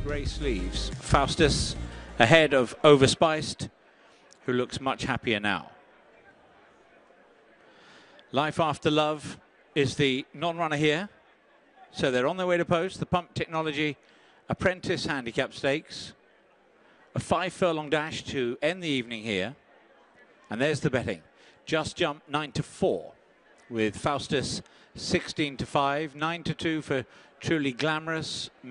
grey sleeves. Faustus ahead of Overspiced, who looks much happier now. Life After Love is the non-runner here. So they're on their way to post. The Pump Technology Apprentice Handicap Stakes. A 5 furlong dash to end the evening here. And there's the betting. Just Jump 9-4 with Faustus 16-5, 9-2 for Truly Glamorous.